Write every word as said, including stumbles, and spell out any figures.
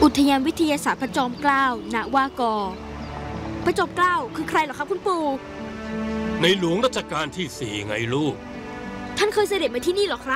อุทยานวิทยาศาสตร์พระจอมเกล้า ณ วากอพระจอมเกล้าคือใครเหรอครับคุณปู่ในหลวงรัชกาลที่สี่ไงลูกท่านเคยเสด็จมาที่นี่เหรอครับ